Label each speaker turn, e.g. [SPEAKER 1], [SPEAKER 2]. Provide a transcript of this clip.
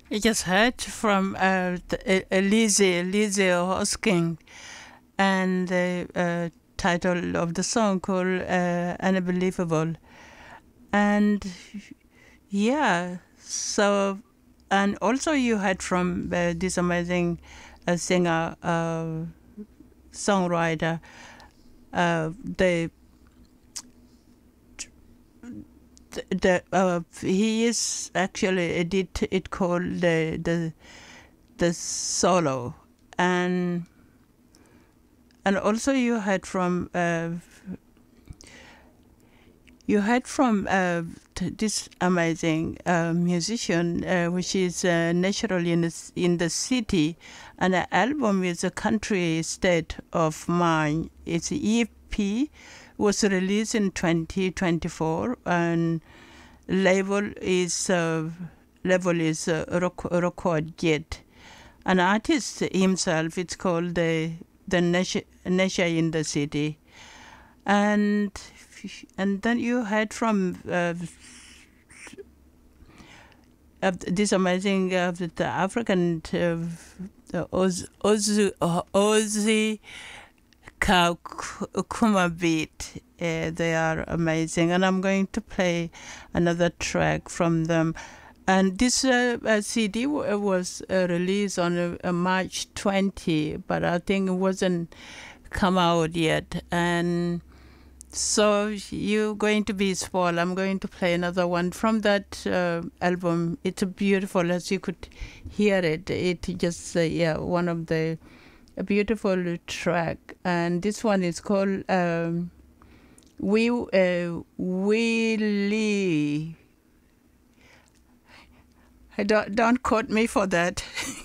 [SPEAKER 1] I just heard from Lizzie Hosking, and the title of the song called Unbelievable. And yeah, so, and also you heard from this amazing singer, songwriter, the he is actually edit it called the solo, and also you heard from this amazing musician, which is naturally in the city, and the album is a country state of mind. It's EP, was released in 2024, and label is Record Jet. An artist himself, it's called the Nesha in the City, and then you heard from this amazing the African Ozzy Kuma beat. They are amazing, and I'm going to play another track from them. And this CD was released on March 20, but I think it wasn't come out yet. And so you're going to be spoiled. I'm going to play another one from that album. It's beautiful, as you could hear it. It just, one of the a beautiful track. And this one is called Willie. Don't quote me for that.